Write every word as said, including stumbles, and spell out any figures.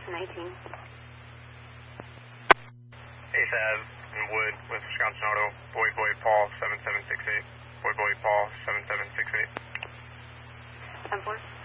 nineteen. Ace Ave and Wood with Wisconsin Auto, Boy Boy Paul seven seven six eight. Boy Boy Paul seven seven six eight. ten four.